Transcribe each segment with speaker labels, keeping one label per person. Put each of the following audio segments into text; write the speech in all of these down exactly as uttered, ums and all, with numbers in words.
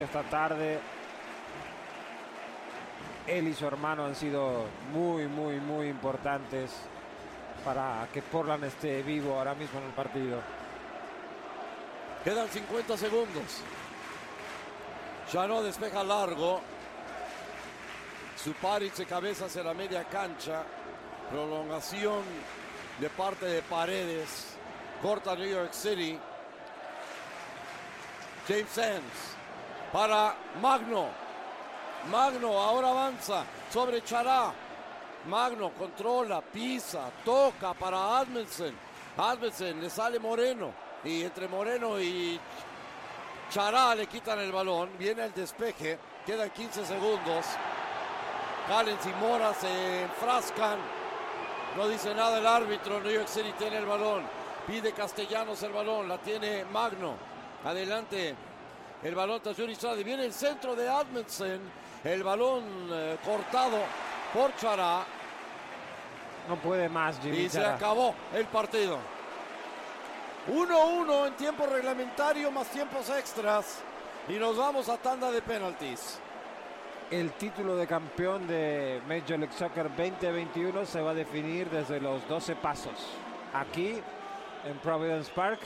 Speaker 1: esta tarde. Él y su hermano han sido muy, muy, muy importantes para que Portland esté vivo ahora mismo en el partido.
Speaker 2: Quedan cincuenta segundos. Chanot despeja largo. Suparic se cabeza hacia la media cancha. Prolongación de parte de Paredes. Corta New York City. James Sands para Magno. Magno ahora avanza sobre Chará. Magno controla, pisa, toca para Asmussen. Asmussen le sale Moreno. Y entre Moreno y Chará le quitan el balón. Viene el despeje. Quedan quince segundos. Callens y Mora se enfrascan. No dice nada el árbitro. New York City tiene el balón. Pide Castellanos el balón. La tiene Magno. Adelante. El balón tras Yuri Strade. Viene el centro de Asmussen. El balón eh, cortado por Chará.
Speaker 1: No puede más, Jimmy
Speaker 2: Y se
Speaker 1: Chará.
Speaker 2: acabó el partido. uno uno en tiempo reglamentario más tiempos extras. Y nos vamos a tanda de penaltis.
Speaker 1: El título de campeón de Major League Soccer veinte veintiuno se va a definir desde los doce pasos. Aquí, en Providence Park.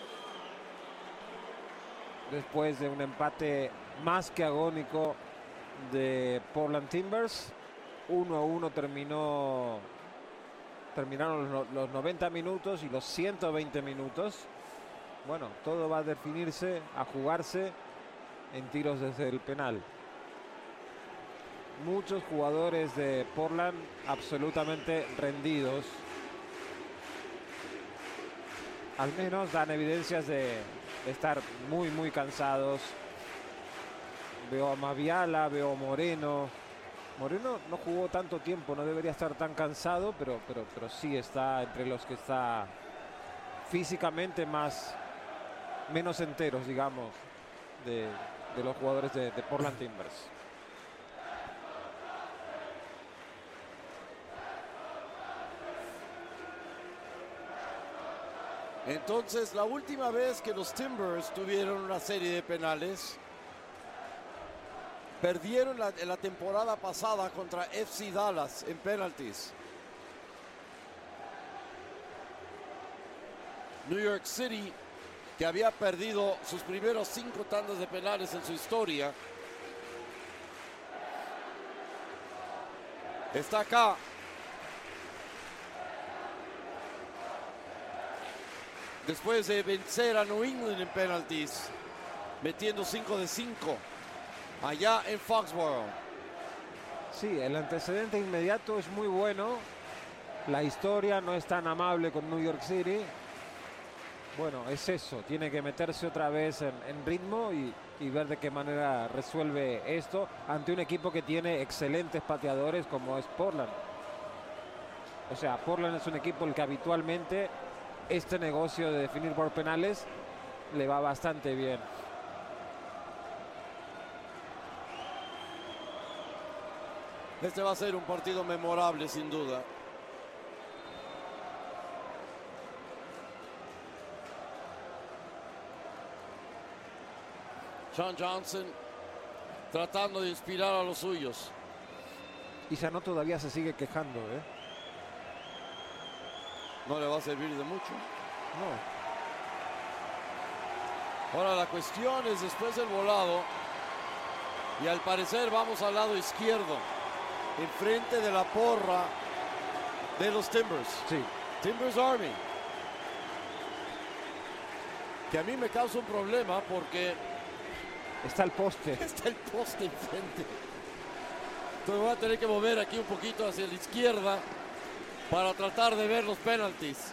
Speaker 1: Después de un empate más que agónico de Portland Timbers. uno a uno terminó, terminaron los, los noventa minutos y los ciento veinte minutos. Bueno, todo va a definirse, a jugarse en tiros desde el penal. Muchos jugadores de Portland absolutamente rendidos. Al menos dan evidencias de, de estar muy, muy cansados. Veo a Maviala, veo a Moreno. Moreno no jugó tanto tiempo, no debería estar tan cansado, pero, pero, pero sí está entre los que está físicamente más, menos enteros, digamos, de, de los jugadores de, de Portland Timbers.
Speaker 2: Entonces, la última vez que los Timbers tuvieron una serie de penales, perdieron la, en la temporada pasada contra F C Dallas en penaltis. New York City, que había perdido sus primeros cinco tandas de penales en su historia, está acá. Después de vencer a New England en penaltis, metiendo cinco de cinco allá en Foxborough.
Speaker 1: Sí, el antecedente inmediato es muy bueno. La historia no es tan amable con New York City. Bueno, es eso. Tiene que meterse otra vez en, en ritmo y, y ver de qué manera resuelve esto ante un equipo que tiene excelentes pateadores como es Portland. O sea, Portland es un equipo el que habitualmente este negocio de definir por penales le va bastante bien.
Speaker 2: Este va a ser un partido memorable, sin duda. Sean Johnson tratando de inspirar a los suyos.
Speaker 1: Y Chanot todavía se sigue quejando, ¿eh?
Speaker 2: No le va a servir de mucho.
Speaker 1: No.
Speaker 2: Ahora la cuestión es después del volado. Y al parecer vamos al lado izquierdo. Enfrente de la porra de los Timbers.
Speaker 1: Sí.
Speaker 2: Timbers Army. Que a mí me causa un problema porque
Speaker 1: está el poste.
Speaker 2: Está el poste enfrente. Entonces voy a tener que mover aquí un poquito hacia la izquierda para tratar de ver los penaltis.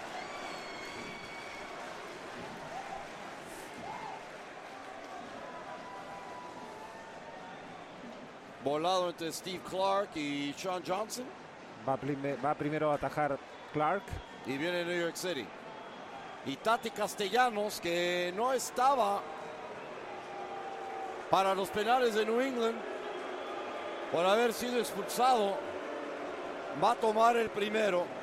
Speaker 2: Volado entre Steve Clark y Sean Johnson.
Speaker 1: Va, prime, va primero a atajar Clark.
Speaker 2: Y viene New York City. Y Tati Castellanos, que no estaba para los penales de New England por haber sido expulsado, va a tomar el primero.